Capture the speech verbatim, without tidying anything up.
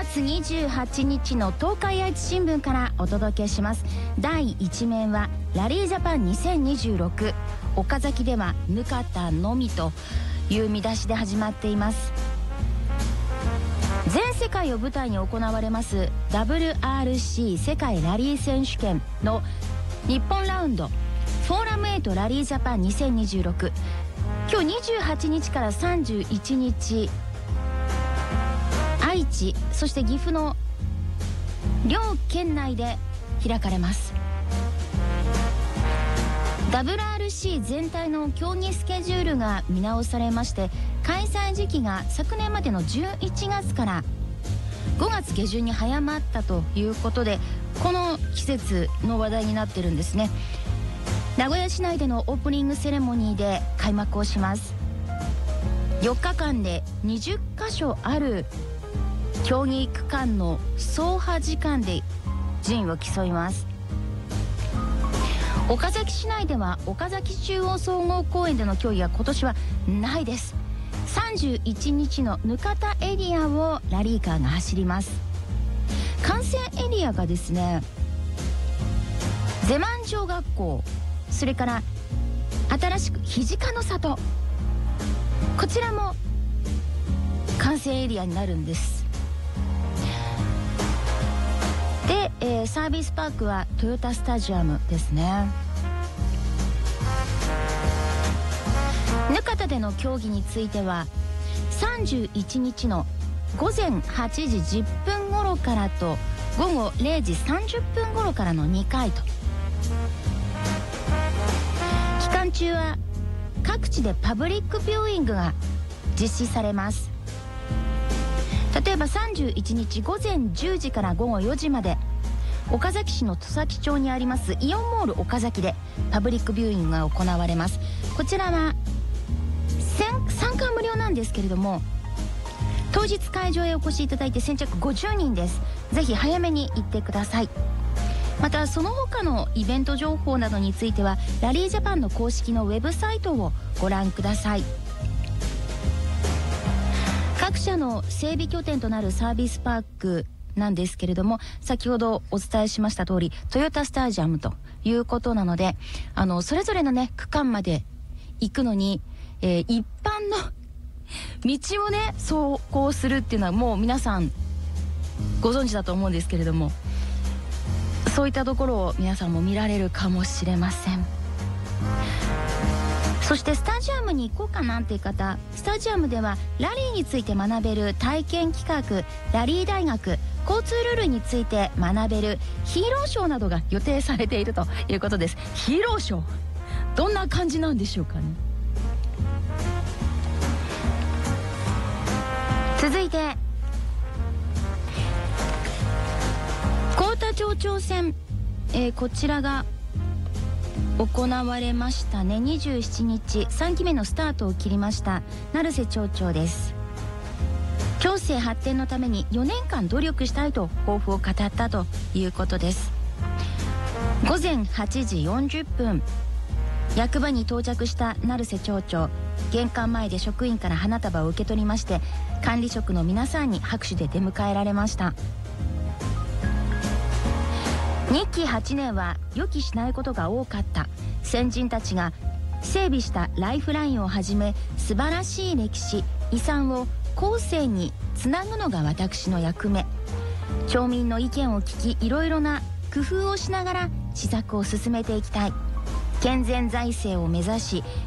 がつにじゅうはちにちの東海愛知新聞からお届けします。第一面はラリージャパンにせんにじゅうろく、岡崎ではぬかたのみという見出しで始まっています。全世界を舞台に行われます ダブリューアールシー 世界ラリー選手権の日本ラウンドフォーラムエイトラリージャパンにせんにじゅうろく、今日にじゅうはちにちからさんじゅういちにち、愛知そして岐阜の両県内で開かれます。 ダブリューアールシー 全体の競技スケジュールが見直されまして、開催時期が昨年までのじゅういちがつからごがつげじゅんに早まったということで、この季節の話題になってるんですね。名古屋市内でのオープニングセレモニーで開幕をします。よっかかんでにじゅっかしょある競技区間の走破時間で順位を競います。岡崎市内では岡崎中央総合公園での競技は今年はないです。さんじゅういちにちのぬかたエリアをラリーカーが走ります。観戦エリアがですね、ゼマン小学校、それから新しく土方の里、こちらも観戦エリアになるんです。で、えー、サービスパークはトヨタスタジアムですね。ぬかたでの競技についてはさんじゅういちにちのごぜんはちじじゅっぷん頃からとごごれいじさんじゅっぷん頃からのにかいと、期間中は各地でパブリックビューイングが実施されます。例えばさんじゅういちにちごぜんじゅうじからごごよじまで、岡崎市の戸崎町にありますイオンモール岡崎でパブリックビューイングが行われます。こちらは参加無料なんですけれども、当日会場へお越しいただいて先着ごじゅうにんです。ぜひ早めに行ってください。またその他のイベント情報などについてはラリージャパンの公式のウェブサイトをご覧ください。各社の整備拠点となるサービスパークなんですけれども、先ほどお伝えしました通りトヨタスタジアムということなので、あのそれぞれのね区間まで行くのに、えー、一般の道をね走行するっていうのはもう皆さんご存知だと思うんですけれども、そういったところを皆さんも見られるかもしれません。そしてスタジアムに行こうかなっていう方、スタジアムではラリーについて学べる体験企画、ラリー大学、交通ルールについて学べるヒーローショーなどが予定されているということです。ヒーローショー、どんな感じなんでしょうかね。続いて幸田町長選、えー、こちらが行われましたね。にじゅうしちにちさんきめのスタートを切りました成瀬町長です。町政発展のためによねんかん努力したいと抱負を語ったということです。ごぜんはちじよんじゅっぷん、役場に到着した成瀬町長、玄関前で職員から花束を受け取りまして、管理職の皆さんに拍手で出迎えられました。にきはちねんは予期しないことが多かった。先人たちが整備したライフラインをはじめ素晴らしい歴史遺産を後世につなぐのが私の役目。町民の意見を聞き、いろいろな工夫をしながら施策を進めていきたい。健全財政を目指し